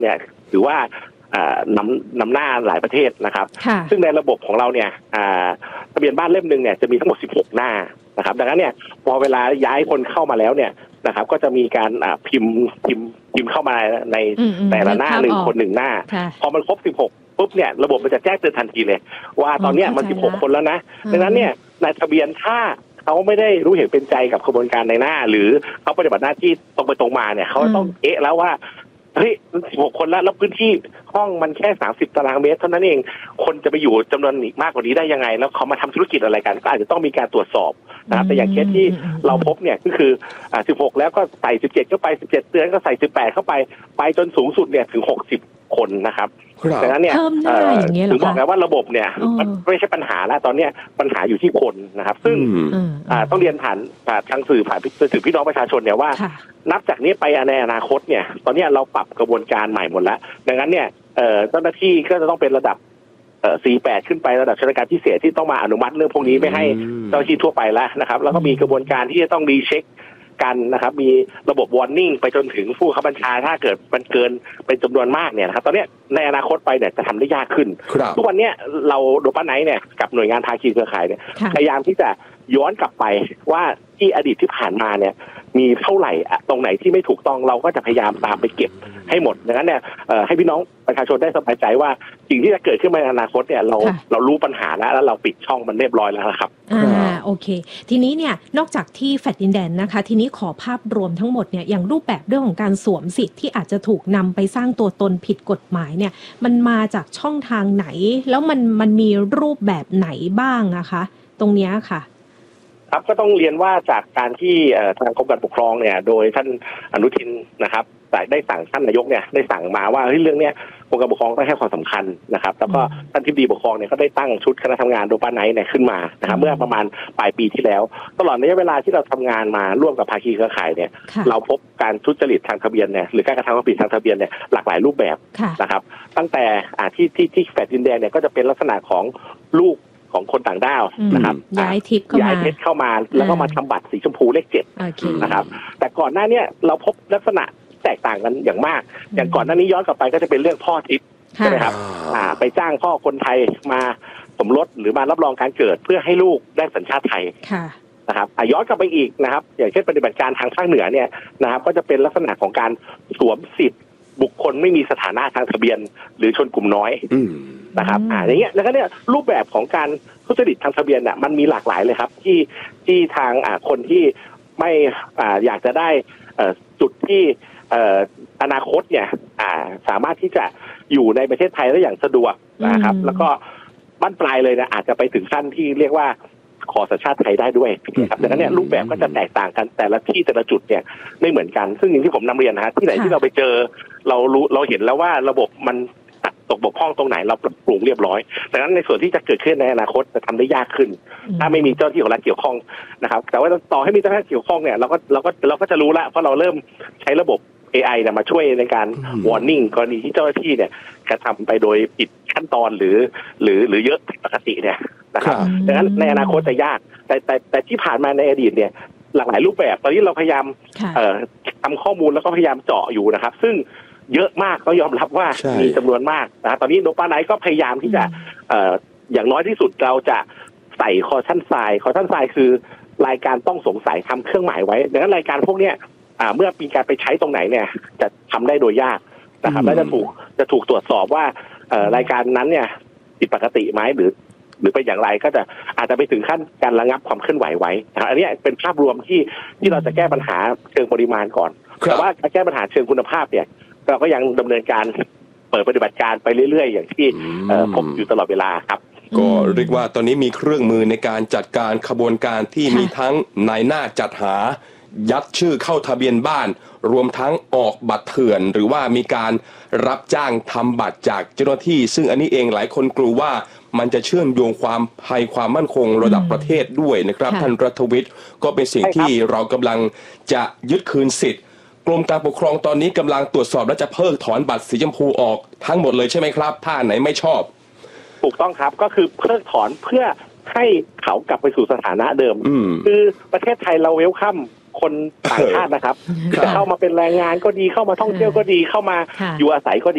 เนี่ยถือว่านำหน้าหลายประเทศนะครับซึ่งในระบบของเราเนี่ยทะเบียนบ้านเล่มนึงเนี่ยจะมีทั้งหมด16หน้านะครับดังนั้นเนี่ยพอเวลาย้ายคนเข้ามาแล้วเนี่ยนะครับก็จะมีการพิมพ์เข้ามาในแต่ละหน้า1 คน1หน้าพอมันครบ16ปุ๊บเนี่ยระบบมันจะแจ้งเตือนทันทีเลยว่าตอนนี้มัน16คนแล้วนะดังนั้นเนี่ยในทะเบียนถ้าเขาไม่ได้รู้เห็นเป็นใจกับกระบวนการในหน้าหรือเขาปฏิบัติหน้าที่ตรงไปตรงมาเนี่ยเขาต้องแล้วว่าเฮ้ย16คนแล้วพื้นที่ห้องมันแค่30 ตารางเมตรเท่านั้นเองคนจะไปอยู่จำนวนมากกว่านี้ได้ยังไงแล้วเขามาทำธุรกิจอะไรกันก็อาจจะต้องมีการตรวจสอบนะครับแต่อย่างเคสที่เราพบเนี่ยก็คือ16แล้วก็ใส่17เข้าไป17เดือนก็ใส่18เข้าไปจนสูงสุดเนี่ยถึง60 คนนะครับดังนั้นเนี่ยถึงบอกแล้วว่าระบบเนี่ยมันไม่ใช่ปัญหาแล้วตอนนี้ปัญหาอยู่ที่คนนะครับซึ่งต้องเรียนผ่านทางสื่อพี่น้องประชาชนเนี่ยว่านับจากนี้ไปในอนาคตเนี่ยตอนนี้เราปรับกระบวนการใหม่หมดแล้วดังนั้นเนี่ยเจ้าหน้าที่ก็จะต้องเป็นระดับ48ขึ้นไประดับราชการพิเศษที่ต้องมาอนุมัติเรื่องพวกนี้ไม่ให้เจ้าหน้าที่ทั่วไปแล้วนะครับแล้วก็มีกระบวนการที่จะต้องรีเช็คกันนะครับมีระบบ warning ไปจนถึงผู้บังคับบัญชาถ้าเกิดมันเกินเป็นจำนวนมากเนี่ยนะครับตอนนี้ในอนาคตไปเนี่ยจะทำได้ยากขึ้นทุกวันนี้เราโดปาไนท์เนี่ยกับหน่วยงานภาคีเครือข่ายเนี่ยพยายามที่จะย้อนกลับไปว่าที่อดีตที่ผ่านมาเนี่ยมีเท่าไหร่ตรงไหนที่ไม่ถูกต้องเราก็จะพยายามตามไปเก็บให้หมดดังนั้นเนี่ยให้พี่น้องประชาชนได้สบายใจว่าสิ่งที่จะเกิดขึ้นในอนาคตเนี่ยเรารู้ปัญหาแล้วเราปิดช่องมันเรียบร้อยแล้วครับโอเคทีนี้เนี่ยนอกจากที่แฟลตดินแดนนะคะทีนี้ขอภาพรวมทั้งหมดเนี่ยอย่างรูปแบบเรื่องของการสวมสิทธิ์ที่อาจจะถูกนำไปสร้างตัวตนผิดกฎหมายเนี่ยมันมาจากช่องทางไหนแล้วมันมีรูปแบบไหนบ้างนะคะตรงเนี้ยค่ะครับก็ต้องเรียนว่าจากการที่ทางกรมการปกครองเนี่ยโดยท่านอนุทินนะครับได้สั่งท่านนายกเนี่ยได้สั่งมาว่าเรื่องเนี้ยกรมการปกครองต้องให้ความสำคัญนะครับแล้วก็ท่านทิบดีปกครองเนี่ยก็ได้ตั้งชุดคณะทำงานโดปาไนท์เนี่ยขึ้นมานะครับเมื่อประมาณปลายปีที่แล้วตลอดระยะเวลาที่เราทำงานมาร่วมกับภาคีเครือข่ายเนี่ยเราพบการทุจริตทางทะเบียนเนี่ยหรือการกระทำความผิดทางทะเบียนเนี่ยหลากหลายรูปแบบนะครับตั้งแต่ที่แฟลตดินแดงเนี่ยก็จะเป็นลักษณะของลูกของคนต่างด้าวนะครับย้ายทิพย์เข้ามาแล้วก็มาทำบัตรสีชมพูเลข7นะครับแต่ก่อนหน้านี้เราพบลักษณะแตกต่างกันอย่างมากอย่างก่อนหน้านี้ย้อนกลับไปก็จะเป็นเรื่องพ่อทิพย์ใช่ไหมครับไปจ้างพ่อคนไทยมาสมรสหรือมารับรองการเกิดเพื่อให้ลูกได้สัญชาติไทยนะครับย้อนกลับไปอีกนะครับอย่างเช่นปฏิบัติการทางภาคเหนือเนี่ยนะครับก็จะเป็นลักษณะของการสวมสิทธิ์บุคคลไม่มีสถานะทางทะเบียนหรือชนกลุ่มน้อยนะครับอย่างเงี้ยแล้วก็เนี่ยรูปแบบของการทุจริตทางทะเบียนเนี่ยมันมีหลากหลายเลยครับที่ทางคนที่ไม่อยากจะได้จุดที่อนาคตเนี่ยสามารถที่จะอยู่ในประเทศไทยได้อย่างสะดวกนะครับแล้วก็บั้นปลายเลยนะอาจจะไปถึงขั้นที่เรียกว่าขอสัญชาติไทยได้ด้วยครับดังนั้นเนี่ยรูปแบบก็จะแตกต่างกันแต่ละที่แต่ละจุดเนี่ยไม่เหมือนกันซึ่งอย่างที่ผมนำเรียนนะฮะที่ไหนที่เราไปเจอเราเห็นแล้วว่าระบบมันตกบกพร่องตรงไหนเราปรับปรุงเรียบร้อยดังนั้นในส่วนที่จะเกิดขึ้นในอนาคตจะทำได้ยากขึ้นถ้าไม่มีเจ้าหน้าที่ของรัฐเกี่ยวข้องนะครับแต่ว่าต่อให้มีเจ้าหน้าที่เกี่ยวข้องเนี่ยเราก็จะรู้ละเพราะเราเริ่มใช้ระบบ AI เนี่ยมาช่วยในการ warning กรณีที่เจ้าหน้าที่เนี่ยกระทำไปโดยผิดขั้นตอนหรือเยอะผิดปกติเนี่ยนะครับดังนั้นในอนาคตจะยากแต่ที่ผ่านมาในอดีตเนี่ยหลากหลายรูปแบบตอนนี้เราพยายามทำข้อมูลแล้วก็พยายามเจาะอยู่นะครับซึ่งเยอะมากก็ยอมรับว่ามีจำนวนมากนะตอนนี้โดปาไนท์ก็พยายามที่จะอย่างน้อยที่สุดเราจะใส่คอชั่นไซน์คือรายการต้องสงสัยทำเครื่องหมายไว้ดังนั้นรายการพวกเนี้ยเมื่อมีการไปใช้ตรงไหนเนี่ยจะทำได้โดยยากนะครับและจะถูกตรวจสอบว่ารายการนั้นเนี่ยผิดปกติไหมหรือเป็นอย่างไรก็จะอาจจะไปถึงขั้นการระงับความเคลื่อนไหวไว้นะครับอันนี้เป็นภาพรวมที่เราจะแก้ปัญหาเชิงปริมาณก่อนแต่ว่าการแก้ปัญหาเชิงคุณภาพเนี่ยเราก็ยังดำเนินการเปิดปฏิบัติการไปเรื่อยๆอย่างที่พบอยู่ตลอดเวลาครับก็เรียกว่าตอนนี้มีเครื่องมือในการจัดการขบวนการที่มีทั้งนายหน้าจัดหายัดชื่อเข้าทะเบียนบ้านรวมทั้งออกบัตรเถื่อนหรือว่ามีการรับจ้างทำบัตรจากเจ้าหน้าที่ซึ่งอันนี้เองหลายคนกลัวว่ามันจะเชื่อมโยงความภัยความมั่นคงระดับประเทศด้วยนะครับท่านรัฐวิทย์ก็เป็นสิ่งที่เรากำลังจะยึดคืนสิทธิ์กรมการปกครองตอนนี้กำลังตรวจสอบและจะเพิกถอนบัตรสีชมพูออกทั้งหมดเลยใช่ไหมครับถ้าไหนไม่ชอบถูกต้องครับก็คือเพิกถอนเพื่อให้เขากลับไปสู่สถานะเดิมคือประเทศไทยเราเวลคัมคนต่างชาตินะครับจะเข้ามาเป็นแรงงานก็ดีเข้ามาท่องเที่ยวก็ดีเข้ามาอยู่อาศัยก็ดี